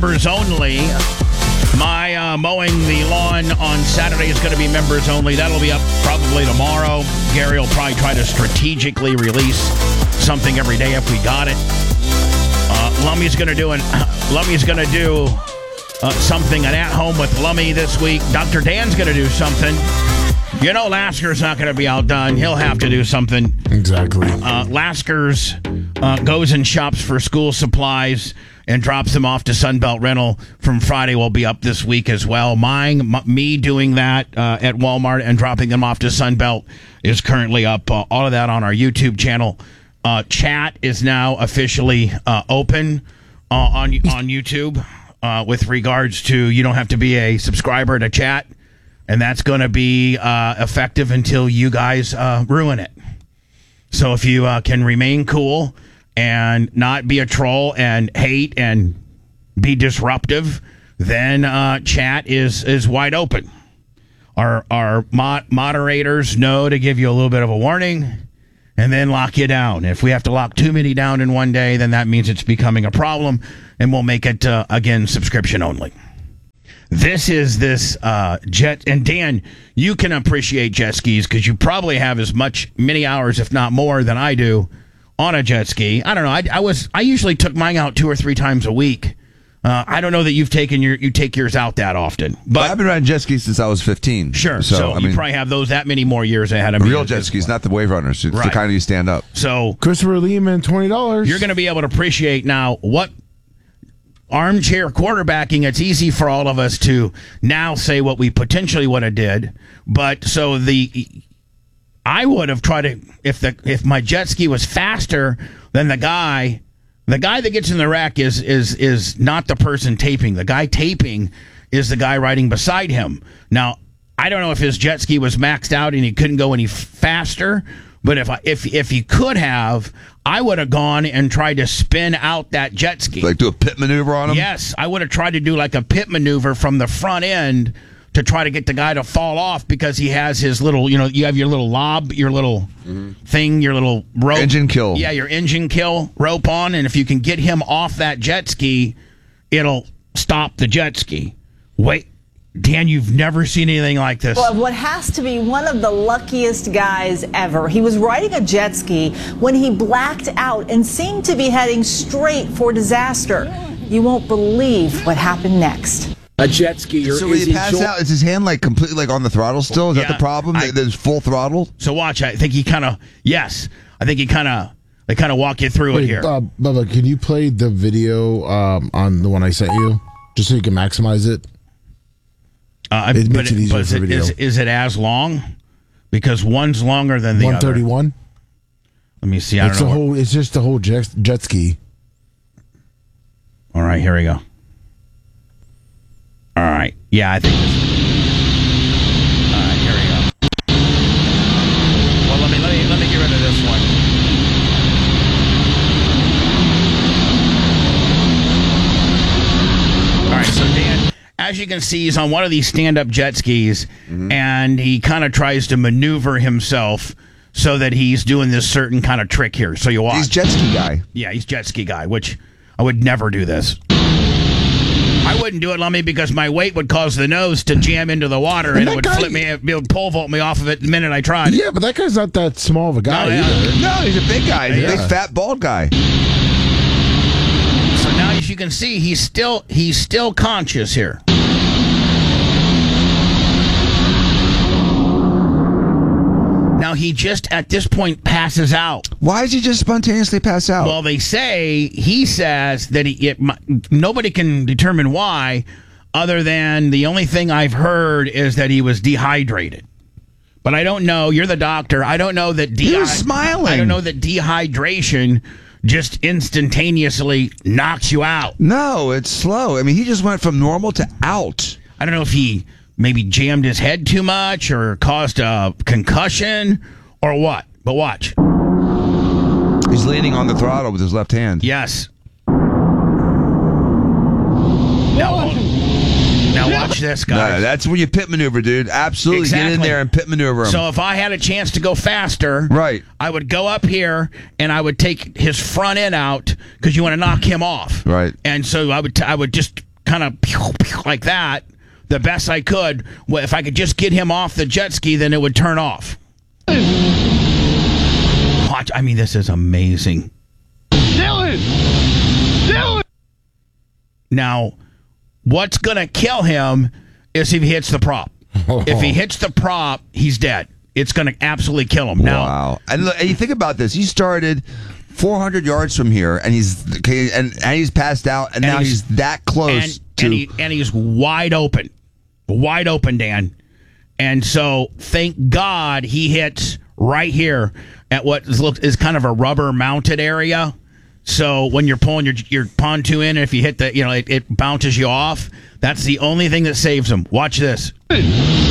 members only. My mowing the lawn on Saturday is going to be members only. That'll be up probably tomorrow. Gary will probably try to strategically release something every day if we got it. Lummy's going to do something at home with Lummy this week. Dr. Dan's going to do something. You know Lasker's not going to be outdone. He'll have to do something. Exactly. Lasker's goes and shops for school supplies and drops them off to Sunbelt Rental from Friday will be up this week as well. Me doing that at Walmart and dropping them off to Sunbelt is currently up. All of that on our YouTube channel. Chat is now officially open on YouTube with regards to you don't have to be a subscriber to chat. And that's going to be effective until you guys ruin it. So if you can remain cool and not be a troll and hate and be disruptive, then chat is wide open. Our moderators know to give you a little bit of a warning and then lock you down. If we have to lock too many down in one day, then that means it's becoming a problem, and we'll make it, again, subscription only. This is jet, and Dan, you can appreciate jet skis because you probably have many hours, if not more, than I do on a jet ski. I don't know. I usually took mine out 2 or 3 times a week. I don't know that you take yours out that often. But I've been riding jet skis since I was 15. Sure. So you probably have that many more years ahead of me. Real jet skis, not the wave runners. It's the kind of you stand up. So Christopher Lehman, $20. You're going to be able to appreciate now what armchair quarterbacking. It's easy for all of us to now say what we potentially would have did. But I would have tried to, if my jet ski was faster than the guy that gets in the wreck is not the person taping. The guy taping is the guy riding beside him. Now, I don't know if his jet ski was maxed out and he couldn't go any faster, but if he could have, I would have gone and tried to spin out that jet ski. Like do a pit maneuver on him? Yes, I would have tried to do like a pit maneuver from the front end to try to get the guy to fall off because he has his little, you have your little lob, your little thing, your little rope. Engine kill. Yeah, your engine kill rope on, and if you can get him off that jet ski, it'll stop the jet ski. Wait, Dan, you've never seen anything like this. Well, what has to be one of the luckiest guys ever. He was riding a jet ski when he blacked out and seemed to be heading straight for disaster. You won't believe what happened next. A jet skier. So when he passed out, is his hand like completely like on the throttle still? Is that the problem? There's full throttle? So watch, I think he kind of they kind of walk you through it here. Bubba, can you play the video on the one I sent you? Just so you can maximize it? It makes it easier for video. Is it as long? Because one's longer than the 131? other. Let me see. I don't know. It's just the whole jet ski. All right, here we go. All right. Yeah, I think this. All right, here we go. Well, let me get rid of this one. All right, so Dan, as you can see, he's on one of these stand-up jet skis, and he kind of tries to maneuver himself so that he's doing this certain kind of trick here. So you watch. He's jet ski guy. Yeah, he's jet ski guy, which I would never do this. I wouldn't do it, Lummy, because my weight would cause the nose to jam into the water, and it would flip me, it would pole vault me off of it the minute I tried. Yeah, but that guy's not that small of a guy either. No, he's a big guy. He's a big, fat, bald guy. So now, as you can see, he's still conscious here. Now, he just, at this point, passes out. Why does he just spontaneously pass out? Well, he says that nobody can determine why, other than the only thing I've heard is that he was dehydrated. But I don't know. You're the doctor. I don't know that he was smiling. I don't know that dehydration just instantaneously knocks you out. No, it's slow. I mean, he just went from normal to out. I don't know if he maybe jammed his head too much or caused a concussion or what. But watch. He's leaning on the throttle with his left hand. Yes. Now watch this, guys. No, that's when you pit maneuver, dude. Absolutely. Exactly. Get in there and pit maneuver him. So if I had a chance to go faster, right, I would go up here and I would take his front end out because you want to knock him off. Right. And so I would just kind of like that the best I could. Well, if I could just get him off the jet ski, then it would turn off. Watch. I mean, this is amazing. Dylan! Now, what's going to kill him is if he hits the prop. If he hits the prop, he's dead. It's going to absolutely kill him. Now, wow. And look, and you think about this. He started 400 yards from here, and he's passed out, and now he's that close to... And he's wide open. Wide open, Dan. And so, thank God he hits right here at what is kind of a rubber-mounted area. So when you're pulling your pontoon in, if you hit the, it bounces you off. That's the only thing that saves him. Watch this. You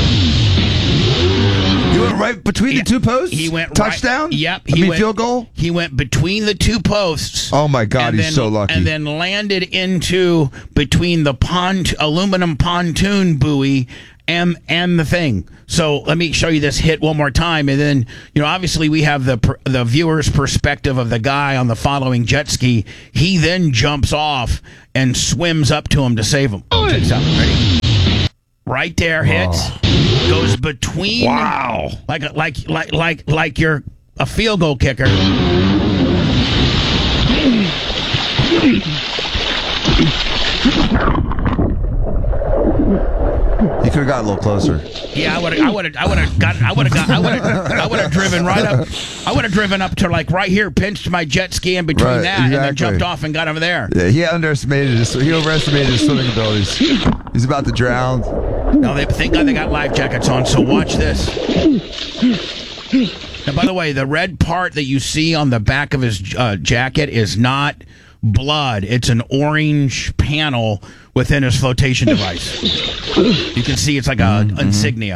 went right between the two posts? He went touchdown? Right, yep. Field goal? He went between the two posts. Oh, my God, he's so lucky. And then landed into between the aluminum pontoon buoy and the thing. So let me show you this hit one more time, and then obviously we have the viewer's perspective of the guy on the following jet ski. He then jumps off and swims up to him to save him. Check this out. Ready? Right there, hits, goes between. Wow! Like you're a field goal kicker. You could have got a little closer. Yeah, I would have driven right up. I would have driven up to like right here, pinched my jet ski in between and then jumped off and got over there. Yeah, he overestimated his swimming abilities. He's about to drown. No, thank God they got life jackets on. So watch this. And by the way, the red part that you see on the back of his jacket is not blood. It's an orange panel within his flotation device. You can see it's like a insignia.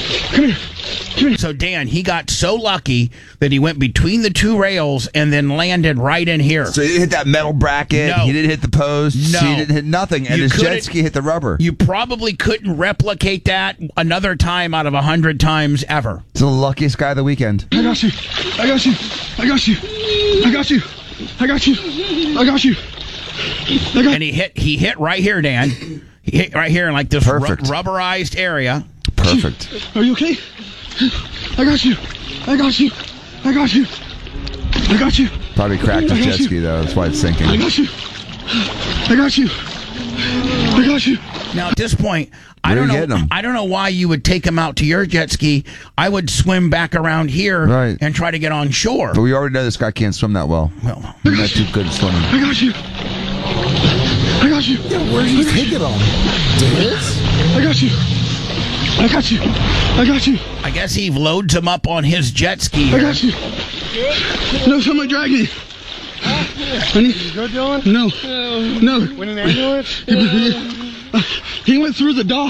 So Dan, he got so lucky that he went between the two rails and then landed right in here. So he didn't hit that metal bracket. No. He didn't hit the post. No. He didn't hit nothing. And his jet ski hit the rubber. You probably couldn't replicate that another time out of 100 times ever. He's the luckiest guy of the weekend. I got you. I got you. I got you. I got you. I got you. I got you. And he hit right here, Dan. He hit right here in like this rubberized area. Perfect. Are you okay? I got you. I got you. I got you. I got you. Probably cracked his jet ski though. That's why it's sinking. I got you. I got you. I got you. Now at this point, I don't know why you would take him out to your jet ski. I would swim back around here and try to get on shore. But we already know this guy can't swim that well. He's not too good at swimming. I got you. I got you. Yeah, where did you take it on? This? I got you. I got you. I got you. I guess he loads him up on his jet ski here. I got you. No, somebody drag me. You good, Dylan? No. No. Win an ambulance? He went through the dock.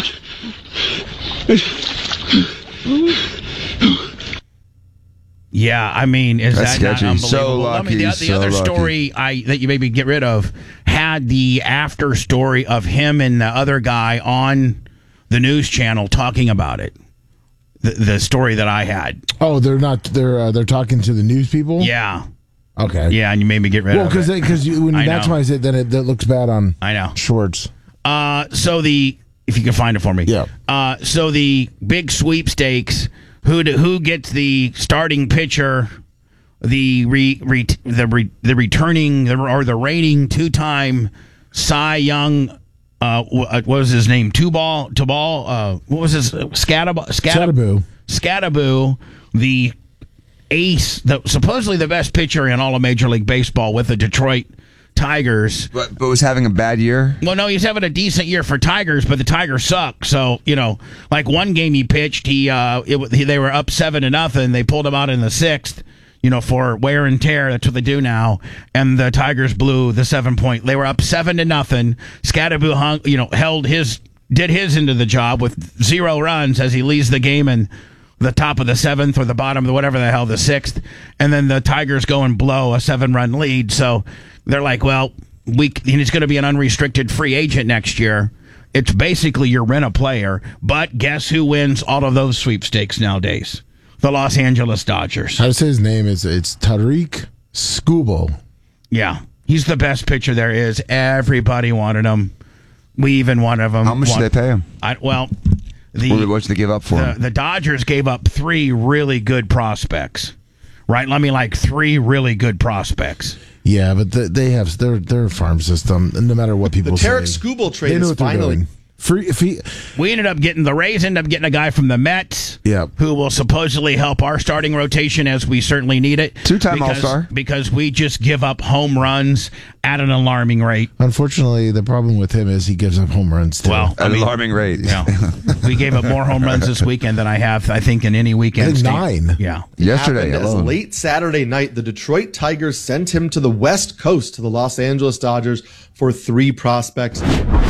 Yeah, I mean, is That's that sketchy. not unbelievable? So lucky. The other story that you maybe get rid of had the after story of him and the other guy on the news channel talking about it. The story that I had. Oh, they're not. They're talking to the news people. Yeah. Okay. Yeah, and you made me get rid of it. Well, because when you maximize it, then it looks bad on. I know. Shorts. So if you can find it for me. Yeah. So the big sweepstakes. Who gets the starting pitcher? The returning or the reigning 2-time Cy Young. What was his name? Tubal. What was his Scatterbo? Scatterbo, the ace, supposedly the best pitcher in all of Major League Baseball with the Detroit Tigers. But was having a bad year? Well, no, he's having a decent year for Tigers, but the Tigers suck. So, like one game he pitched, they were up 7-0. They pulled him out in the 6th, for wear and tear. That's what they do now. And the Tigers blew the 7-point. They were up 7-0. Scatterbo did his into the job with 0 runs as he leads the game in the top of the 7th or the bottom of the 6th. And then the Tigers go and blow a 7-run lead. So they're like, well, he's going to be an unrestricted free agent next year. It's basically your rent a player. But guess who wins all of those sweepstakes nowadays? The Los Angeles Dodgers. How to say his name? It's Tarik Skubal. Yeah. He's the best pitcher there is. Everybody wanted him. We even one of them. How much did they pay him? What did they give up for him? The Dodgers gave up 3 really good prospects. Right? Let me like 3 really good prospects. Yeah, but they have their farm system, and no matter what people say. The Tarek Skubal trade they know is what they're finally. doing. We ended up getting the Rays, ended up getting a guy from the Mets, Yep. who will supposedly help our starting rotation as we certainly need it. 2-time All-Star. Because we just give up home runs at an alarming rate. Unfortunately, the problem with him is he gives up home runs too. Well, At an alarming rate. Yeah. We gave up more home runs this weekend than I have, I think, in any weekend. I think 9. Yeah. Yesterday Happened as alone. late Saturday night, the Detroit Tigers sent him to the West Coast to the Los Angeles Dodgers for 3 prospects.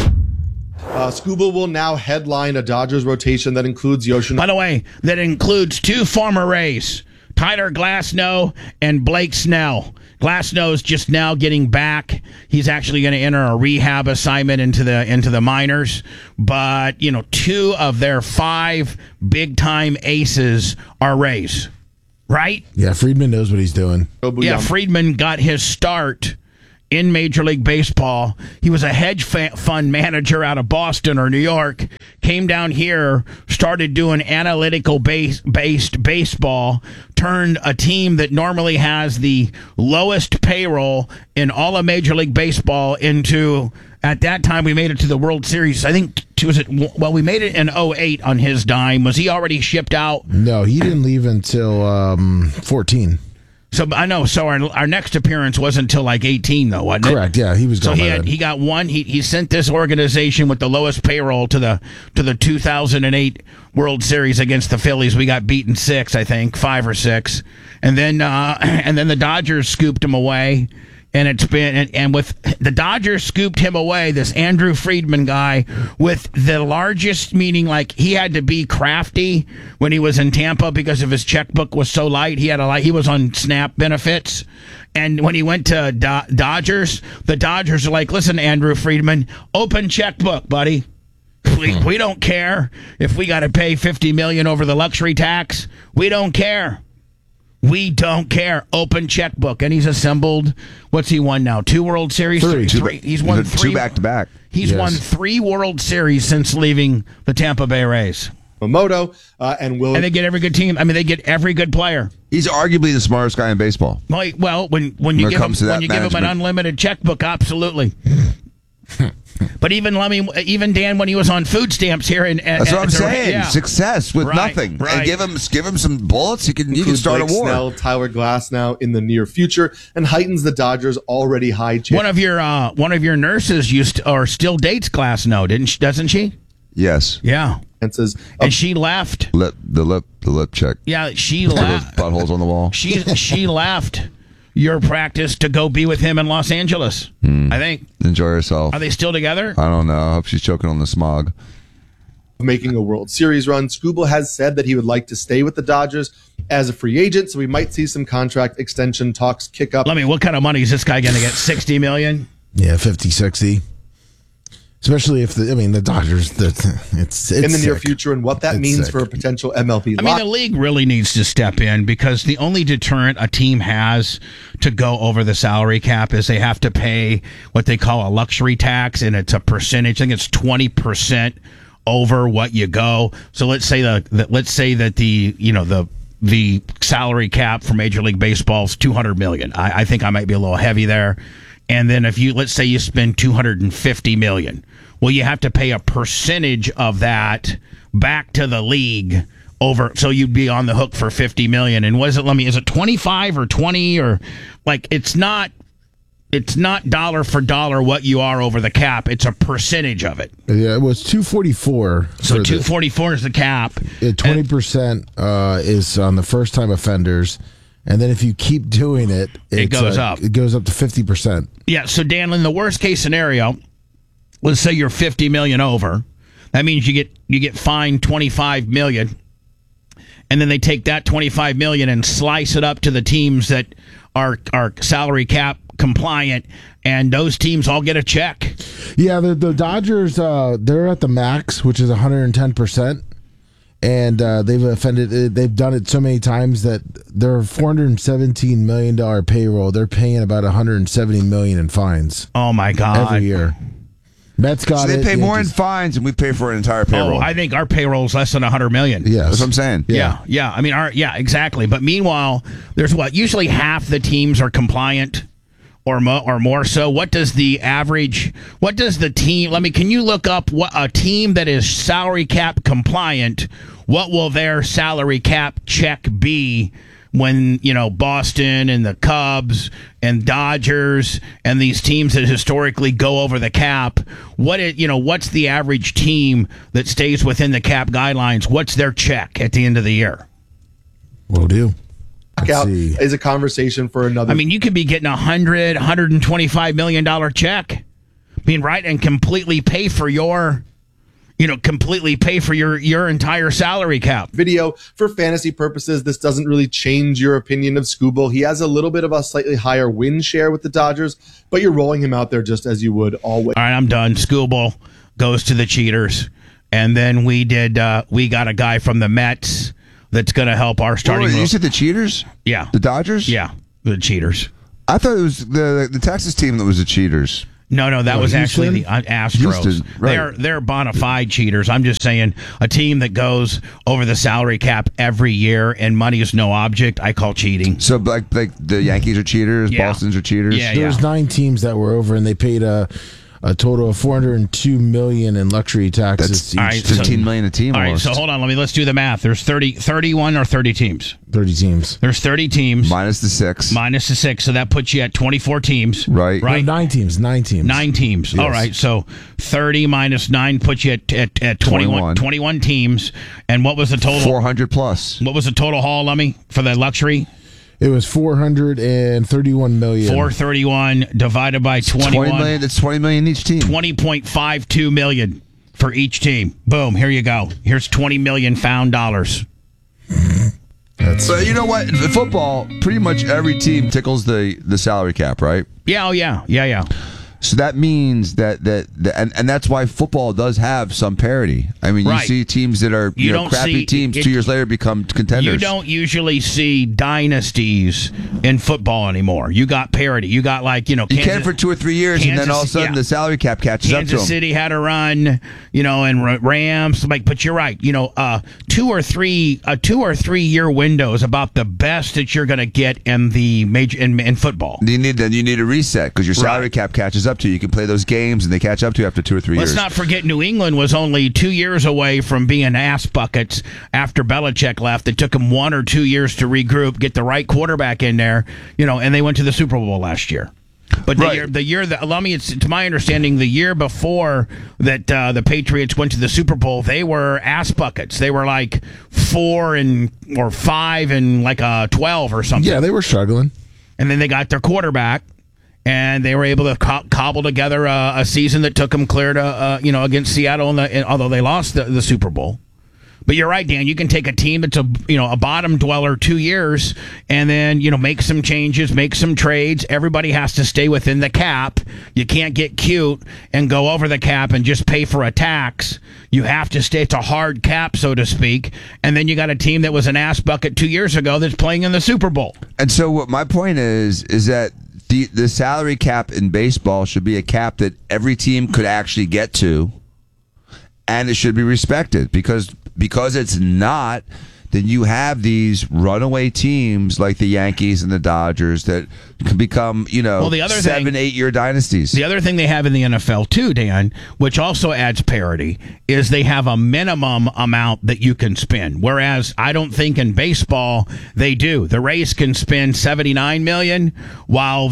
Skubal will now headline a Dodgers rotation that includes Yoshinori. By the way, that includes 2 former Rays, Tyler Glasnow and Blake Snell. Glasnow's just now getting back. He's actually going to enter a rehab assignment into the minors. But, 2 of their 5 big-time aces are Rays, right? Yeah, Friedman knows what he's doing. Yeah, Friedman got his start in Major League Baseball. He was a hedge fund manager out of Boston or New York, came down here, started doing analytical based baseball, turned a team that normally has the lowest payroll in all of Major League Baseball into, at that time, we made it to the World Series. I think, we made it in 2008 on his dime. Was he already shipped out? No, he didn't leave until 14. So I know. So our next appearance wasn't until like 18, though, wasn't it? Correct. Yeah, he was gone. So he got one. He sent this organization with the lowest payroll to the 2008 World Series against the Phillies. We got beaten 6, I think, 5 or 6, and then the Dodgers scooped him away. And it's been and with the Dodgers scooped him away, this Andrew Friedman guy with the largest, meaning like he had to be crafty when he was in Tampa because of his checkbook was so light. He was on SNAP benefits, and when he went to Dodgers, the Dodgers are like, "Listen, Andrew Friedman, open checkbook, buddy. We don't care if we got to pay $50 million over the luxury tax. We don't care." We don't care. Open checkbook. And he's assembled, what's he won now? 2 World Series? 3. He's won 2 back-to-back. He's won 3 World Series since leaving the Tampa Bay Rays. Momoto and Will. And they get every good team. I mean, they get every good player. He's arguably the smartest guy in baseball. Well, when you give him an unlimited checkbook, absolutely. But even Dan, when he was on food stamps here, that's what I'm saying. Yeah. Success with nothing, right. And give him some bullets. He can start Blake a war. Snell, Tyler Glasnow in the near future, and heightens the Dodgers' already high chance. One of your nurses still dates Glasnow, doesn't she? Yes. Yeah. And she left. The lip check. Yeah, she left. Buttholes on the wall. She left your practice to go be with him in Los Angeles. I think. Enjoy herself. Are they still together? I don't know. I hope she's choking on the smog. Making a World Series run, Skubal has said that he would like to stay with the Dodgers as a free agent, so we might see some contract extension talks kick up. What kind of money is this guy going to get? $60 million? Yeah, 50, 60. Especially if the Dodgers, it's in the sick. near future, and what that means for a potential MLB. I mean, the league really needs to step in, because the only deterrent a team has to go over the salary cap is they have to pay what they call a luxury tax, and it's a percentage. I think it's 20% over what you go. So let's say that the salary cap for Major League Baseball is $200 million. I think I might be a little heavy there. And then let's say you spend $250 million. Well, you have to pay a percentage of that back to the league over, so you'd be on the hook for $50 million. And what is it? Is it 25 or 20 or it's not dollar for dollar what you are over the cap. It's a percentage of it. Yeah, it was 244. So 244 is the cap. 20% is on the first time offenders. And then if you keep doing it, it goes up. It goes up to 50%. Yeah. So Dan, in the worst case scenario, let's say you're $50 million over. That means you get fined $25 million, and then they take that $25 million and slice it up to the teams that are salary cap compliant, and those teams all get a check. Yeah, the Dodgers, they're at the max, which is 110%. And they've done it so many times that their $417 million payroll, they're paying about $170 million in fines. Oh my God! Every year. Mets got So they it. pay more in Yankees- fines than we pay for an entire payroll. Oh, I think our payroll's less than $100 million. Yes. That's what I'm saying. Yeah. I mean, exactly. But meanwhile, there's usually half the teams are compliant or more so. What does the team, can you look up what a team that is salary cap compliant, what will their salary cap check be when, Boston and the Cubs and Dodgers and these teams that historically go over the cap, what's the average team that stays within the cap guidelines? What's their check at the end of the year? Will do. Out is a conversation for another. I mean, you could be getting $125 million check, right, and completely pay for your entire salary cap. Video for fantasy purposes. This doesn't really change your opinion of Skubal. He has a little bit of a slightly higher win share with the Dodgers, but you're rolling him out there just as you would always. All right, I'm done. Skubal goes to the cheaters, and then we got a guy from the Mets that's going to help our starting. You said the cheaters? Yeah, the Dodgers. Yeah, the cheaters. I thought it was the Texas team that was the cheaters. No, that was actually the Astros. Houston, right. They're bona fide cheaters. I'm just saying, a team that goes over the salary cap every year and money is no object, I call cheating. So like the Yankees are cheaters, Yeah. Boston's are cheaters. Yeah, There's 9 teams that were over, and they paid a total of $402 million in luxury taxes. That's each $15 million a team. All right, almost. so hold on. Let's do the math. There's 31 or 30 teams. 30 teams. There's 30 teams. Minus the 6. Minus the 6, so that puts you at 24 teams. Right. Right. No, 9 teams. 9 teams. 9 teams. Yes. All right, so 30 minus 9 puts you at 21 teams. And what was the total? 400 plus. What was the total haul, Lummy, for the luxury? It was $431 million. 431 divided by 21. 20 million. That's 20 million each team. 20.52 million for each team. Boom, here you go. Here's 20 million found dollars. But you know what? In football, pretty much every team tickles the salary cap, right? Yeah, oh yeah. So that means that and that's why football does have some parity. I mean, you see teams that are crappy teams 2 years later become contenders. You don't usually see dynasties in football anymore. You got parity. You got you can for 2 or 3 years, and then all of a sudden the salary cap catches up to them. Kansas City had a run, and Rams. But you're right. 2 or 3 year window is about the best that you're going to get in the major in football. You need a reset because your salary cap catches up to you. You can play those games and they catch up to you after 2 or 3 years. Let's not forget New England was only 2 years away from being ass buckets after Belichick left. It took them 1 or 2 years to regroup, get the right quarterback in there, and they went to the Super Bowl last year. But the year that, allow me, it's to my understanding, the year before that the Patriots went to the Super Bowl, they were ass buckets. They were like 4 or 5 and like 12 or something. Yeah, they were struggling. And then they got their quarterback. And they were able to cobble together a season that took them clear to, against Seattle, although they lost the Super Bowl. But you're right, Dan. You can take a team that's a bottom dweller 2 years, and then make some changes, make some trades. Everybody has to stay within the cap. You can't get cute and go over the cap and just pay for a tax. You have to stay. It's a hard cap, so to speak. And then you got a team that was an ass bucket 2 years ago that's playing in the Super Bowl. And so what my point is that the salary cap in baseball should be a cap that every team could actually get to, and it should be respected because it's not. Then you have these runaway teams like the Yankees and the Dodgers that can become, the other 7-8 year dynasties. The other thing they have in the NFL too, Dan, which also adds parity, is they have a minimum amount that you can spend. Whereas I don't think in baseball they do. The Rays can spend $79 million, while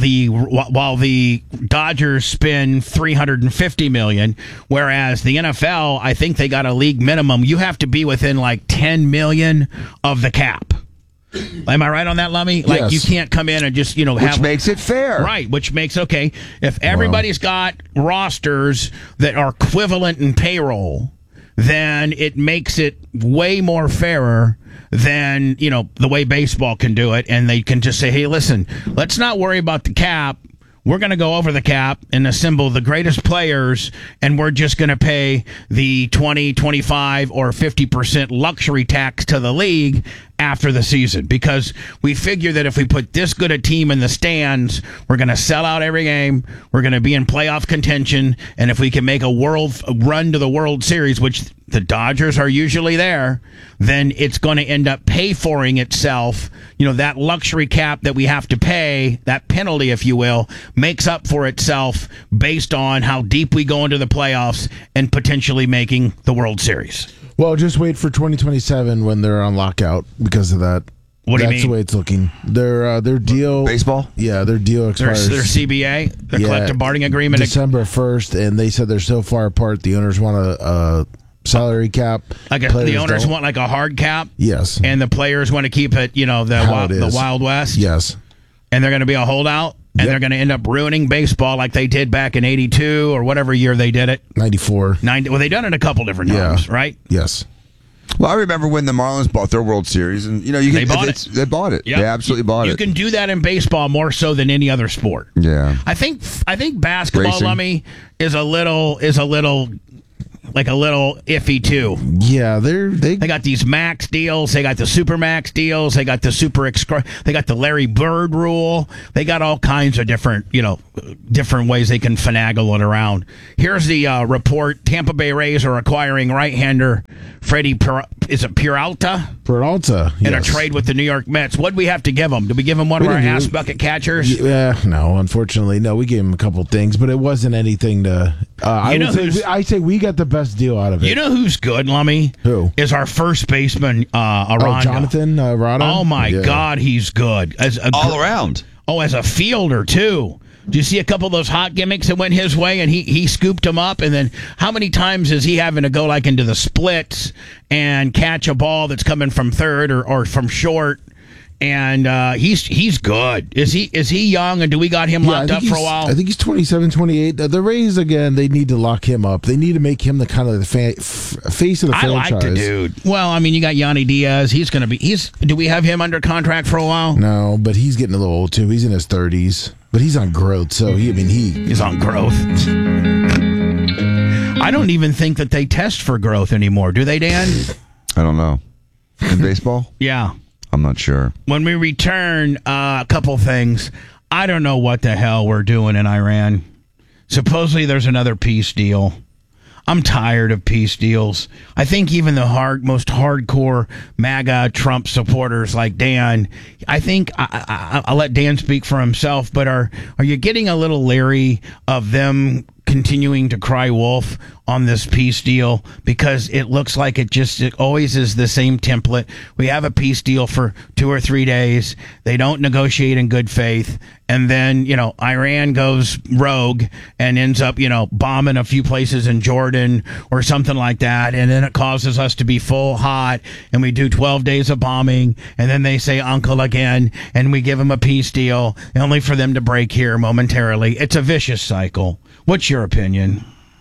the Dodgers spend $350 million. Whereas the NFL, I think they got a league minimum. You have to be within like $10 million of the cap. Am I right on that, Lummy? Like, yes. You can't come in and just, which makes it fair. Right, which makes, okay, if everybody's got rosters that are equivalent in payroll, then it makes it way more fairer than, the way baseball can do it. And they can just say, hey, listen, let's not worry about the cap. we're going to go over the cap and assemble the greatest players, and we're just going to pay the 20, 25, or 50% luxury tax to the league after the season, because we figure that if we put this good a team in the stands, we're going to sell out every game, we're going to be in playoff contention, and if we can make a run to the World Series, which the Dodgers are usually there, then it's going to end up pay-foring itself. That luxury cap that we have to pay, that penalty, if you will, makes up for itself based on how deep we go into the playoffs and potentially making the World Series. Well, just wait for 2027 when they're on lockout because of that. What do you mean? That's the way it's looking. Their deal, Baseball? Yeah, their deal expires. Their CBA, the collective bargaining agreement, December 1st, and they said they're so far apart. The owners want a salary cap. The owners want like a hard cap. Yes, and the players want to keep it. The Wild West. Yes, and they're going to be a holdout. And they're going to end up ruining baseball like they did back in 82 or whatever year they did it. 94. 90. Well, they done it a couple different times, right? Yes. Well, I remember when the Marlins bought their World Series, and they bought it. They bought it. Yep. They absolutely bought it. You can do that in baseball more so than any other sport. Yeah. I think basketball, Racing. Lummy, is a little iffy too. Yeah, they got these max deals. They got the super max deals. They got the they got the Larry Bird rule. They got all kinds of different ways they can finagle it around. Here's the report: Tampa Bay Rays are acquiring right-hander Freddie Peralta in a trade with the New York Mets. What did we have to give him? Did we give him one of our ass bucket catchers? Yeah, no, unfortunately, no. We gave him a couple things, but it wasn't anything to. I say we got the best deal out of it. You know who's good, Lummy? Who is our first baseman? Aranda. Jonathan Aranda. Oh my God, he's good all around. Oh, as a fielder too. Do you see a couple of those hot gimmicks that went his way, and he scooped them up? And then how many times is he having to go like into the splits and catch a ball that's coming from third or from short? And he's good. Is he young, and do we got him locked up for a while? I think he's 27, 28. The Rays, again, they need to lock him up. They need to make him the kind of the face of the franchise. I like the dude. Well, I mean, you got Yanni Diaz. He's going to be. Do we have him under contract for a while? No, but he's getting a little old too. He's in his 30s, but he's on growth. So he's on growth. I don't even think that they test for growth anymore. Do they, Dan? I don't know. In baseball? Yeah. I'm not sure. When we return, a couple things. I don't know what the hell we're doing in Iran. Supposedly there's another peace deal. I'm tired of peace deals. I think even the most hardcore MAGA Trump supporters like Dan, I think I'll let Dan speak for himself, but are you getting a little leery of them continuing to cry wolf on this peace deal, because it looks like it always is the same template. We have a peace deal for 2 or 3 days. They don't negotiate in good faith. And then, Iran goes rogue and ends up, bombing a few places in Jordan or something like that. And then it causes us to be full hot, and we do 12 days of bombing. And then they say uncle again, and we give them a peace deal only for them to break here momentarily. It's a vicious cycle. What's your opinion?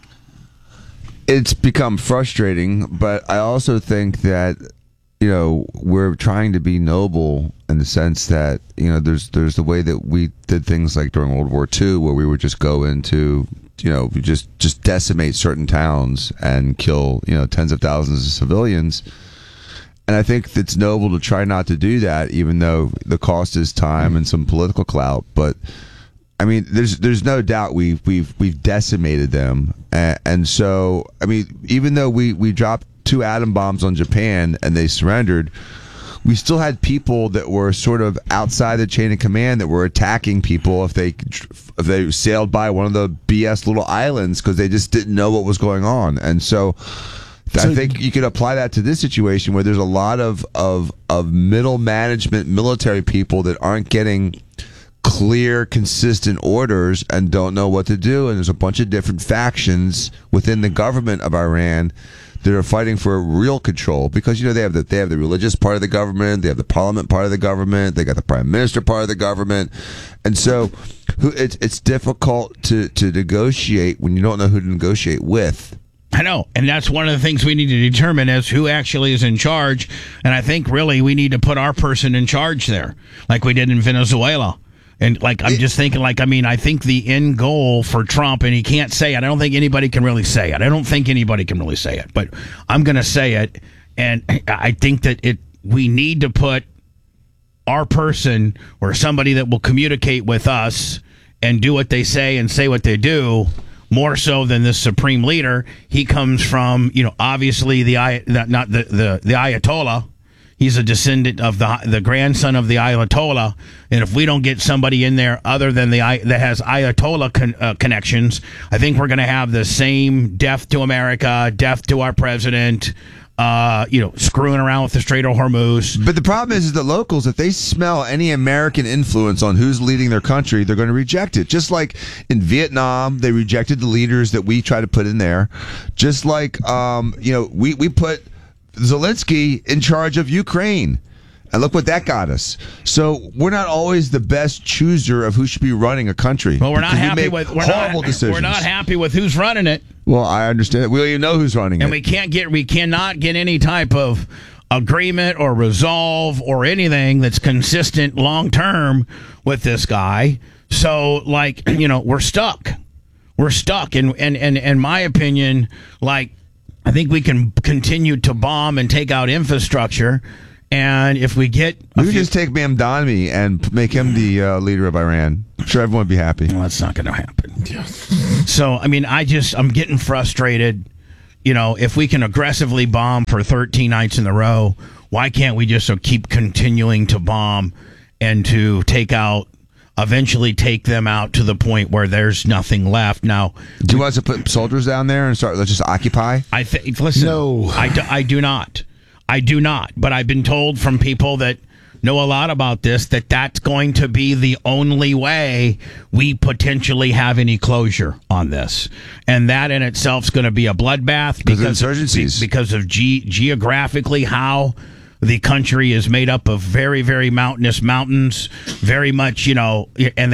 It's become frustrating, but I also think that we're trying to be noble in the sense that there's the way that we did things like during World War II, where we would just go into we just decimate certain towns and kill tens of thousands of civilians. And I think it's noble to try not to do that, even though the cost is time and some political clout. But I mean, there's no doubt we've decimated them, and so I mean, even though we dropped 2 atom bombs on Japan and they surrendered, we still had people that were sort of outside the chain of command that were attacking people if they sailed by one of the BS little islands because they just didn't know what was going on. And so I think you could apply that to this situation where there's a lot of middle management military people that aren't getting clear, consistent orders and don't know what to do. And there's a bunch of different factions within the government of Iran that are fighting for real control, because they have the religious part of the government, they have the parliament part of the government, they got the prime minister part of the government, and so it's difficult to negotiate when you don't know who to negotiate with. I know, and that's one of the things we need to determine is who actually is in charge, and I think really we need to put our person in charge there, like we did in Venezuela. And I'm just thinking, I think the end goal for Trump, and he can't say it. I don't think anybody can really say it. But I'm going to say it, and I think that we need to put our person or somebody that will communicate with us and do what they say and say what they do more so than this supreme leader. He comes from, obviously the Ayatollah. He's a descendant of the grandson of the Ayatollah, and if we don't get somebody in there other than that has Ayatollah connections, I think we're going to have the same death to America, death to our president. Screwing around with the Strait of Hormuz. But the problem is the locals, if they smell any American influence on who's leading their country, they're going to reject it. Just like in Vietnam, they rejected the leaders that we try to put in there. Just like, we put Zelensky in charge of Ukraine. And look what that got us. So we're not always the best chooser of who should be running a country. Well, we're not happy with horrible decisions. We're not happy with who's running it. Well, I understand. We don't even know who's running it. And we cannot get any type of agreement or resolve or anything that's consistent long term with this guy. So, we're stuck. We're stuck. And in my opinion, I think we can continue to bomb and take out infrastructure. And if we get... We could just take Mamdani and make him the leader of Iran. I'm sure everyone would be happy. Well, that's not going to happen. So, I'm getting frustrated. If we can aggressively bomb for 13 nights in a row, why can't we just keep continuing to bomb and to eventually take them out to the point where there's nothing left? Now, do you want us to put soldiers down there and let's just occupy? Listen, no. I do not. I do not, but I've been told from people that know a lot about this that that's going to be the only way we potentially have any closure on this. And that in itself is going to be a bloodbath because of geographically how the country is made up of very, very mountainous mountains, very much, and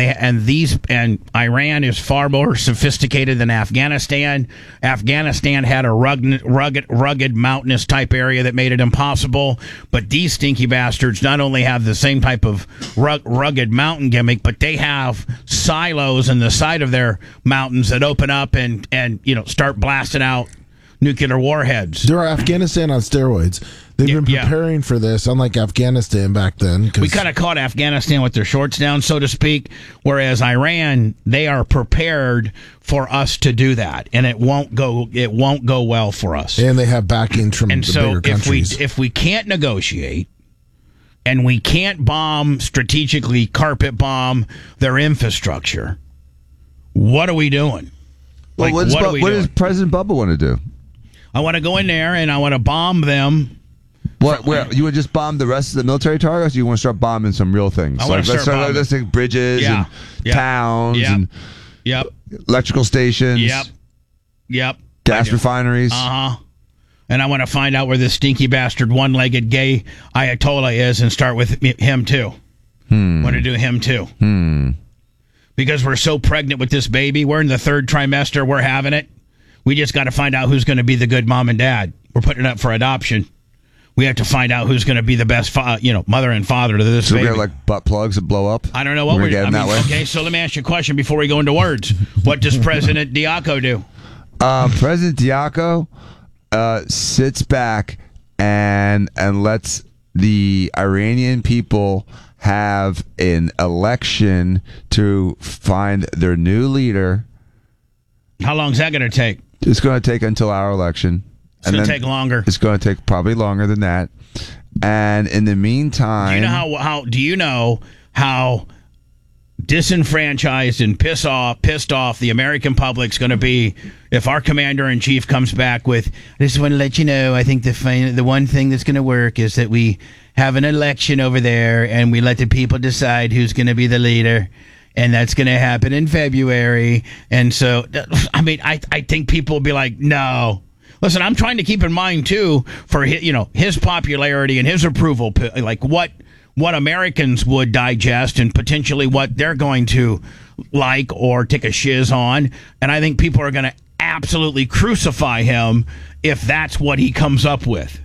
Iran is far more sophisticated than Afghanistan. Afghanistan had a rugged mountainous type area that made it impossible. But these stinky bastards not only have the same type of rugged mountain gimmick, but they have silos in the side of their mountains that open up and start blasting out nuclear warheads. They're Afghanistan on steroids. They've been preparing for this, unlike Afghanistan back then. We kind of caught Afghanistan with their shorts down, so to speak, whereas Iran, they are prepared for us to do that, and it won't go well for us. And they have backing from the bigger countries. If we can't negotiate and we can't strategically carpet bomb their infrastructure, what are we doing? Well, what does President Bubba want to do? I want to go in there and I want to bomb them. Where you would just bomb the rest of the military targets? Or you want to start bombing some real things? I want to start bombing. Let's take bridges and towns and electrical stations. Gas refineries. And I want to find out where this stinky bastard one-legged gay Ayatollah is and start with him too. Want to do him too. Because we're so pregnant with this baby. We're in the third trimester. We're having it. We just got to find out who's going to be the good mom and dad. We're putting it up for adoption. We have to find out who's going to be the best, mother and father to this baby. So we got butt plugs that blow up? I don't know what we're getting that way. Okay, so let me ask you a question before we go into words. What does President Diaco do? President Diaco sits back and lets the Iranian people have an election to find their new leader. How long is that going to take? It's going to take until our election. It's going to take longer. It's going to take probably longer than that. And in the meantime, do you know how disenfranchised and pissed off the American public's going to be if our commander in chief comes back with, I just want to let you know, I think the one thing that's going to work is that we have an election over there and we let the people decide who's going to be the leader. And that's going to happen in February. And so, I think people will be like, no. Listen, I'm trying to keep in mind, too, for his popularity and his approval, like what Americans would digest and potentially what they're going to like or take a shiz on. And I think people are going to absolutely crucify him if that's what he comes up with.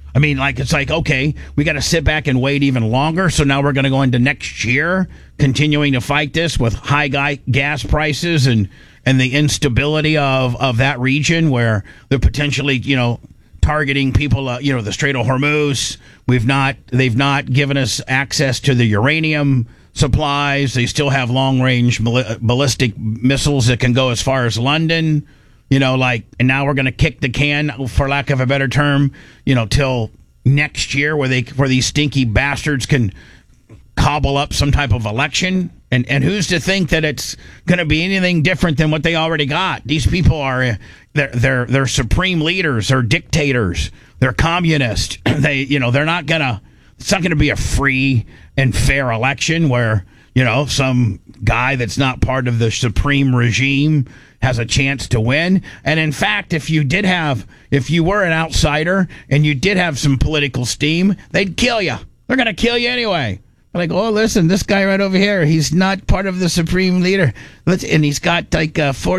I mean, like, it's like, okay, we got to sit back and wait even longer. So now we're going to go into next year continuing to fight this with high gas prices and the instability of that region where they're potentially, targeting people, the Strait of Hormuz. They've not given us access to the uranium supplies. They still have long-range ballistic missiles that can go as far as London. And now we're going to kick the can, for lack of a better term, till next year where these stinky bastards can cobble up some type of election. And who's to think that it's going to be anything different than what they already got? These people they're supreme leaders, they're dictators, they're communists. They're not gonna. It's not going to be a free and fair election where some guy that's not part of the supreme regime has a chance to win. And in fact, if you were an outsider and you did have some political steam, they'd kill you. They're going to kill you anyway. Like, oh, listen, this guy right over here, he's not part of the supreme leader. And he's got like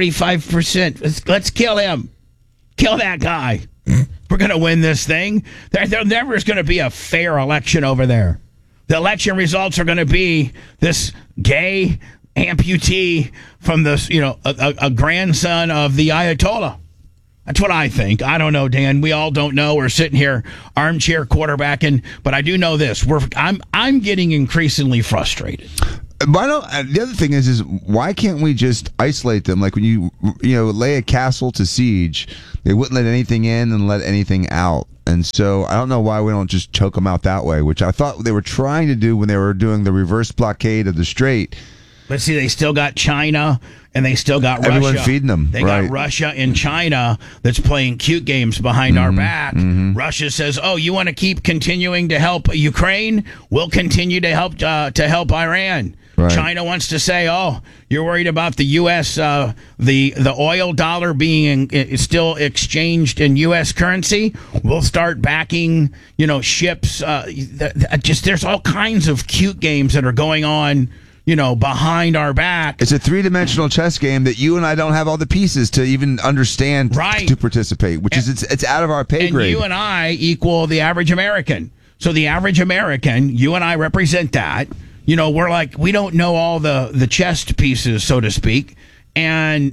45%. Let's kill him. Kill that guy. We're going to win this thing. There never is going to be a fair election over there. The election results are going to be this gay amputee from this, a grandson of the Ayatollah. That's what I think. I don't know, Dan. We all don't know. We're sitting here armchair quarterbacking, but I do know this. I'm getting increasingly frustrated. The other thing is why can't we just isolate them? Like when you lay a castle to siege, they wouldn't let anything in and let anything out. And so I don't know why we don't just choke them out that way, which I thought they were trying to do when they were doing the reverse blockade of the Strait. But see, they still got China and they still got Everyone Russia. Feeding them. They got Russia and China that's playing cute games behind our back. Russia says, "Oh, you want to keep continuing to help Ukraine? We'll continue to help Iran." Right. China wants to say, "Oh, you're worried about the U.S. The oil dollar being still exchanged in U.S. currency. We'll start backing, ships. There's all kinds of cute games that are going on." Behind our back. It's a three-dimensional chess game that you and I don't have all the pieces to even understand to participate, which is it's out of our pay grade. And you and I equal the average American. So the average American, you and I represent that. We're like, we don't know all the chess pieces, so to speak, and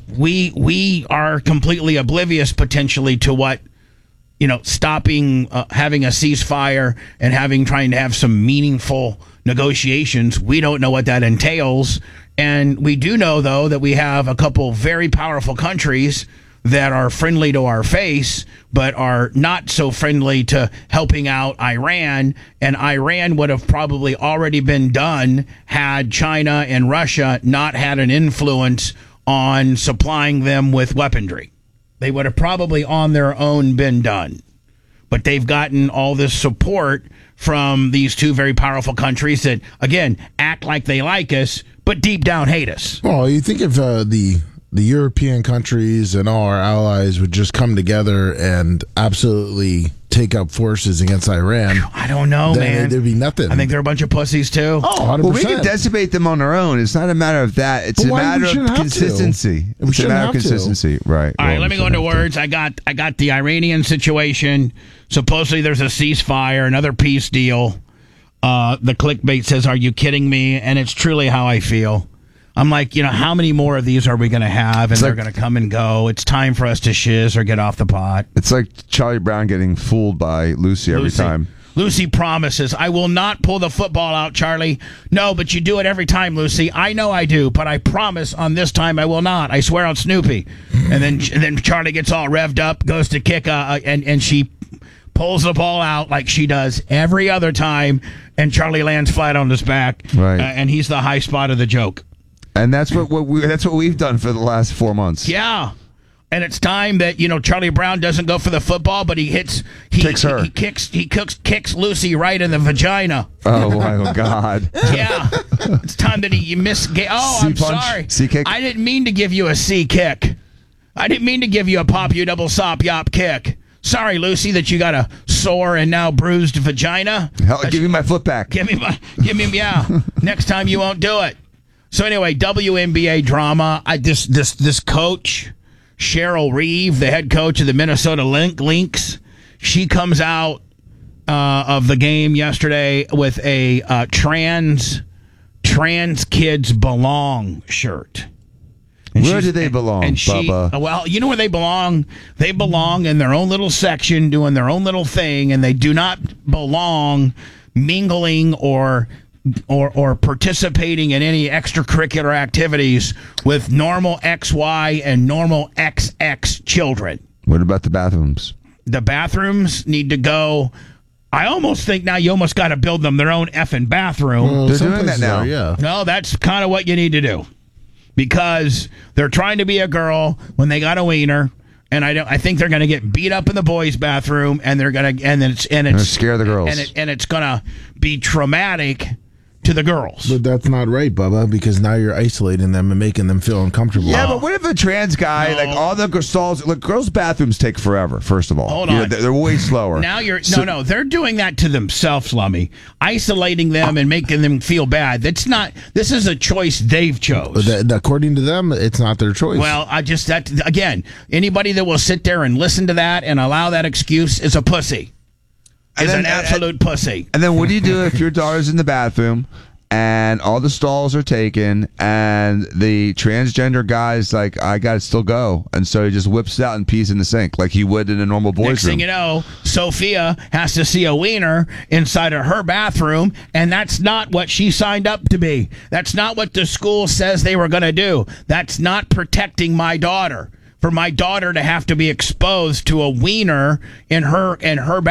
we are completely oblivious potentially to what stopping having a ceasefire and trying to have some meaningful negotiations. We don't know what that entails. And we do know, though, that we have a couple very powerful countries that are friendly to our face, but are not so friendly to helping out Iran. And Iran would have probably already been done had China and Russia not had an influence on supplying them with weaponry. They would have probably on their own been done. But they've gotten all this support from these two very powerful countries that, again, act like they like us, but deep down hate us. Well, you think if the European countries and all our allies would just come together and absolutely take up forces against Iran. I don't know, man. There'd be nothing. I think they're a bunch of pussies, too. Oh, 100%. Well, we can decimate them on our own. It's not a matter of that. It's a matter of consistency. It's a matter of consistency. Right. All right, let me go into words. I got the Iranian situation. Supposedly there's a ceasefire, another peace deal. The clickbait says, "Are you kidding me?" And it's truly how I feel. I'm like, how many more of these are we going to have? And they're going to come and go. It's time for us to shiz or get off the pot. It's like Charlie Brown getting fooled by Lucy every time. Lucy promises, "I will not pull the football out, Charlie." No, but you do it every time, Lucy. I know I do, but I promise on this time I will not. I swear on Snoopy. And then Charlie gets all revved up, goes to kick, and she pulls the ball out like she does every other time, and Charlie lands flat on his back. Right. And he's the high spot of the joke. And that's what we've done for the last 4 months. Yeah. And it's time that, Charlie Brown doesn't go for the football, but he kicks her. He kicks Lucy right in the vagina. Oh, my God. Yeah. It's time that you miss. I'm sorry. C kick. I didn't mean to give you a C kick. I didn't mean to give you a pop you double sop yop kick. Sorry, Lucy, that you got a sore and now bruised vagina. Hell, give me my foot back. Give me, yeah. Next time you won't do it. So anyway, WNBA drama. This coach, Cheryl Reeve, the head coach of the Minnesota Lynx, She comes out of the game yesterday with a trans kids belong shirt. And Where do they belong, Bubba? Well, you know where they belong? They belong in their own little section doing their own little thing, and they do not belong mingling or participating in any extracurricular activities with normal XY and normal XX children. What about the bathrooms? The bathrooms need to go. I almost think now you almost got to build them their own effing bathroom. They're some doing that places now. are, yeah. No, that's kind of what you need to do, because they're trying to be a girl when they got a wiener, and I think they're going to get beat up in the boys' bathroom, and they're going to it's scare the girls, and it's going to be traumatic to the girls. But that's not right, Bubba, because now you're isolating them and making them feel uncomfortable. Yeah, but what if a trans guy, like all the stalls, look, girls' bathrooms take forever, first of all. Hold on. They're way slower. Now no, they're doing that to themselves, Lummy. Isolating them and making them feel bad. This is a choice they've chose. According to them, it's not their choice. Well, again, anybody that will sit there and listen to that and allow that excuse is a pussy. Is an absolute pussy. And then what do you do if your daughter's in the bathroom and all the stalls are taken and the transgender guy's like, I gotta still go, and so he just whips it out and pees in the sink like he would in a normal boys' Next room. thing you know, Sophia has to see a wiener inside of her bathroom, and that's not what she signed up to be. That's not what the school says they were going to do. That's not protecting my daughter. For my daughter to have to be exposed to a wiener in her bathroom.